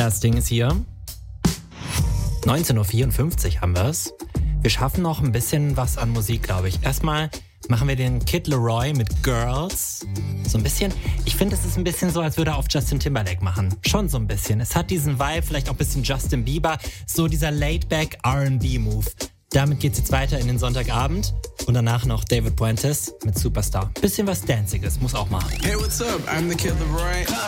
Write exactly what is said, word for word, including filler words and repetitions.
Das Ding ist hier. neunzehn Uhr vierundfünfzig haben wir es. Wir schaffen noch ein bisschen was an Musik, glaube ich. Erstmal machen wir den Kid Laroi mit Girls. So ein bisschen. Ich finde, es ist ein bisschen so, als würde er auf Justin Timberlake machen. Schon so ein bisschen. Es hat diesen Vibe, vielleicht auch ein bisschen Justin Bieber. So dieser Laid-Back R and B-Move. Damit geht's jetzt weiter in den Sonntagabend. Und danach noch David Puentes mit Superstar. Bisschen was Danciges, muss auch machen. Hey, what's up? I'm the Kid Laroi.